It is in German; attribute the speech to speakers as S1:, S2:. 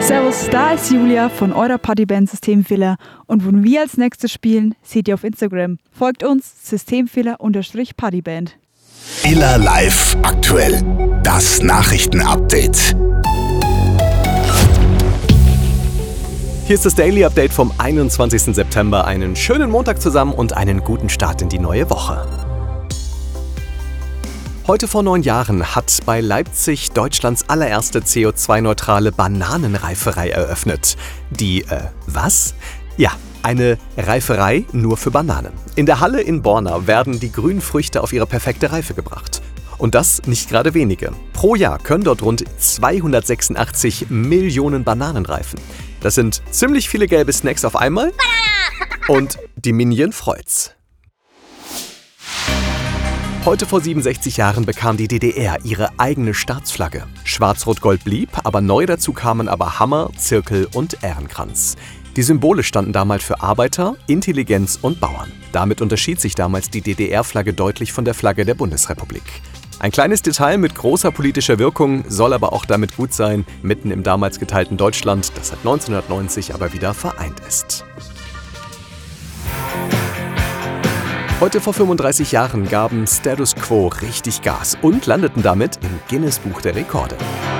S1: Servus, da ist Julia von eurer Partyband Systemfehler und wo wir als nächstes spielen, seht ihr auf Instagram. Folgt uns Systemfehler_Partyband.
S2: Iller Live aktuell. Das Nachrichtenupdate.
S3: Hier ist das Daily Update vom 21. September. Einen schönen Montag zusammen und einen guten Start in die neue Woche. Heute vor 9 Jahren hat bei Leipzig Deutschlands allererste CO2-neutrale Bananenreiferei eröffnet. Die, was? Ja, eine Reiferei nur für Bananen. In der Halle in Borna werden die grünen Früchte auf ihre perfekte Reife gebracht. Und das nicht gerade wenige. Pro Jahr können dort rund 286 Millionen Bananen reifen. Das sind ziemlich viele gelbe Snacks auf einmal. Und die Minion freut's. Heute vor 67 Jahren bekam die DDR ihre eigene Staatsflagge. Schwarz-Rot-Gold blieb, aber neu dazu kamen aber Hammer, Zirkel und Ehrenkranz. Die Symbole standen damals für Arbeiter, Intelligenz und Bauern. Damit unterschied sich damals die DDR-Flagge deutlich von der Flagge der Bundesrepublik. Ein kleines Detail mit großer politischer Wirkung, soll aber auch damit gut sein, mitten im damals geteilten Deutschland, das seit 1990 aber wieder vereint ist. Heute vor 35 Jahren gaben Status Quo richtig Gas und landeten damit im Guinness-Buch der Rekorde.